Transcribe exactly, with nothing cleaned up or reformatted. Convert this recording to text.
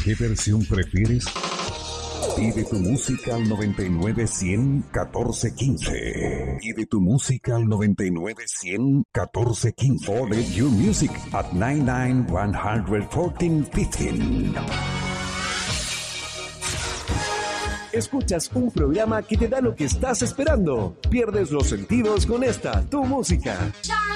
¿Qué versión prefieres? Pide tu música al noventa y nueve cien catorce quince. Pide tu música al noventa y nueve cien catorce quince. Order your music at noventa y nueve one catorce quince. Escuchas un programa que te da lo que estás esperando. Pierdes los sentidos con esta, tu música.